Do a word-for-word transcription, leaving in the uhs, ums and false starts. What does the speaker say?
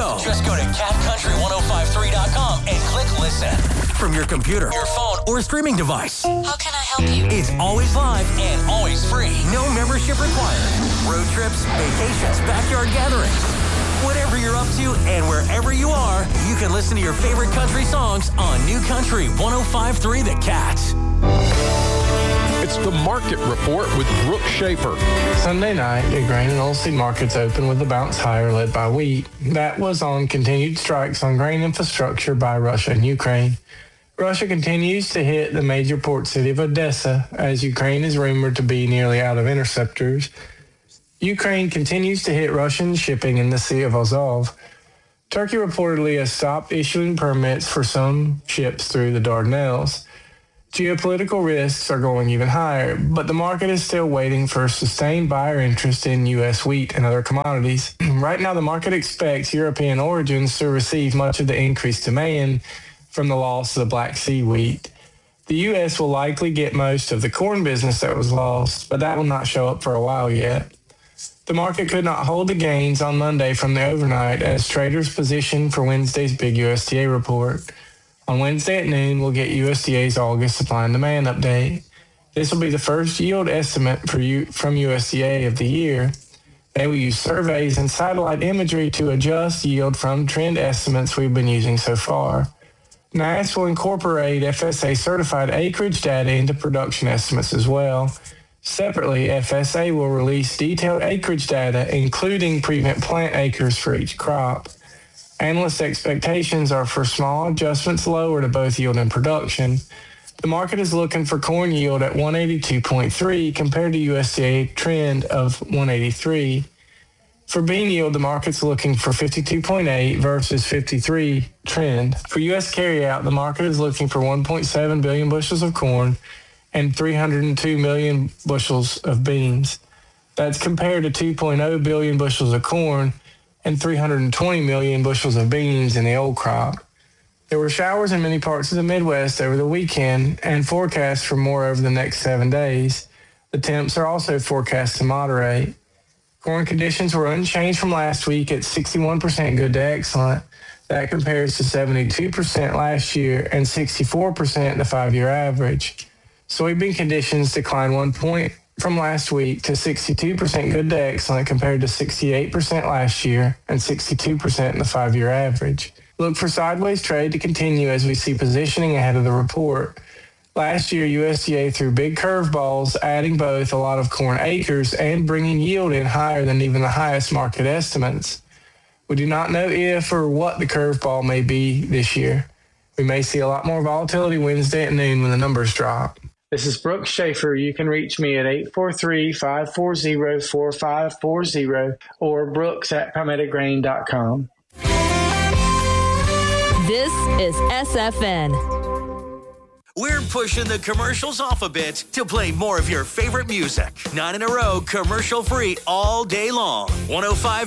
know. Just go to cat country ten fifty-three dot com and click listen. From your computer, your phone, or streaming device. How can I help you? It's always live and always free. No membership required. Road trips, vacations, backyard gatherings. Whatever you're up to and wherever you are, you can listen to your favorite country songs on New Country ten fifty-three The Cat. It's the Market Report with Brooke Schaefer. Sunday night, the grain and oilseed markets opened with a bounce higher led by wheat. That was on continued strikes on grain infrastructure by Russia and Ukraine. Russia continues to hit the major port city of Odessa as Ukraine is rumored to be nearly out of interceptors. Ukraine continues to hit Russian shipping in the Sea of Azov. Turkey reportedly has stopped issuing permits for some ships through the Dardanelles. Geopolitical risks are going even higher, but the market is still waiting for sustained buyer interest in U S wheat and other commodities. Right now, the market expects European origins to receive much of the increased demand from the loss of the Black Sea wheat. The U S will likely get most of the corn business that was lost, but that will not show up for a while yet. The market could not hold the gains on Monday from the overnight as traders positioned for Wednesday's big U S D A report. On Wednesday at noon, we'll get U S D A's August supply and demand update. This will be the first yield estimate for you, from U S D A of the year. They will use surveys and satellite imagery to adjust yield from trend estimates we've been using so far. N A S will incorporate F S A-certified acreage data into production estimates as well. Separately, F S A will release detailed acreage data, including prevent plant acres for each crop. Analyst expectations are for small adjustments lower to both yield and production. The market is looking for corn yield at one eighty-two point three compared to U S D A trend of one eighty-three. For bean yield, the market's looking for fifty-two point eight versus fifty-three trend. For U S carryout, the market is looking for one point seven billion bushels of corn and three hundred two million bushels of beans. That's compared to two point oh billion bushels of corn and three hundred twenty million bushels of beans in the old crop. There were showers in many parts of the Midwest over the weekend and forecast for more over the next seven days. The temps are also forecast to moderate. Corn conditions were unchanged from last week at sixty-one percent good to excellent. That compares to seventy-two percent last year and sixty-four percent the five-year average. Soybean conditions declined one point from last week to sixty-two percent good to excellent compared to sixty-eight percent last year and sixty-two percent in the five-year average. Look for sideways trade to continue as we see positioning ahead of the report. Last year, U S D A threw big curveballs, adding both a lot of corn acres and bringing yield in higher than even the highest market estimates. We do not know if or what the curveball may be this year. We may see a lot more volatility Wednesday at noon when the numbers drop. This is Brooke Schaefer. You can reach me at eight four three, five four zero, four five four zero or brooks at palmetto grain dot com. This is S F N. We're pushing the commercials off a bit to play more of your favorite music. Nine in a row, commercial-free all day long. ten fifty